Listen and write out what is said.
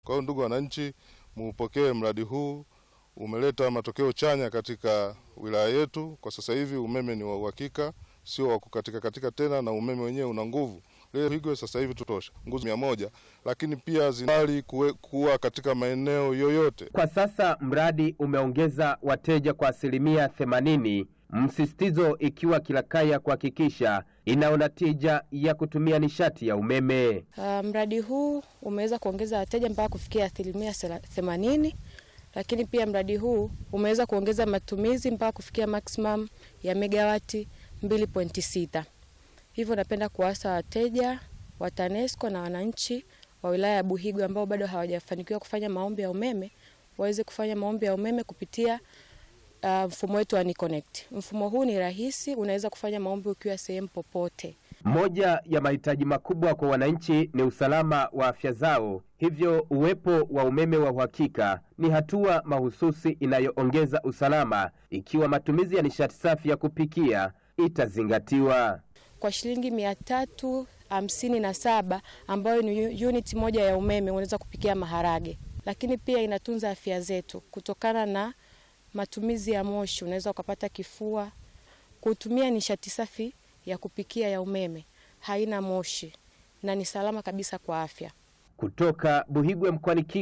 Kwa hiyo ndugu wananchi, muupokee mradi huu, umeleta matokeo chanya katika wilaya yetu. Kwa sasa hivi umeme ni wa uhakika, sio wa kukatika tena, na umeme wenyewe una nguvu. Leo hivyo sasa hivi tutosha nguzo 100, lakini pia zinali kuwa katika maeneo yoyote. Kwa sasa mradi umeongeza wateja kwa 80%, msisitizo ikiwa kila kaya kuhakikisha inaona tija ya kutumia nishati ya umeme. Mradi huu umeweza kuongeza wateja mpaka kufikia 80%, lakini pia mradi huu umeweza kuongeza matumizi mpaka kufikia maximum ya megawati 2.6. Hivyo napenda kuasa wateja wa TANESCO na wananchi wa wilaya ya Buhigwe ambao bado hawajafanikiwa kufanya maombi ya umeme waweze kufanya maombi ya umeme kupitia mfumo wetu wa NiConnect. Mfumo huu ni rahisi, unaweza kufanya maombi ukiwa sehemu popote. Moja ya mahitaji makubwa kwa wananchi ni usalama wa afya zao. Hivyo uwepo wa umeme wa uhakika ni hatua mahususi inayoongeza usalama ikiwa matumizi ya nishati safi ya kupikia itazingatiwa. Kwa shilingi 357 ambayo ni unit moja ya umeme unaweza kupikia maharage. Lakini pia inatunza afya zetu kutokana na matumizi ya moshi, unaweza ukapata kifua. Kutumia nishati safi ya kupikia ya umeme haina moshi na ni salama kabisa kwa afya. Kutoka Buhigwe mkoani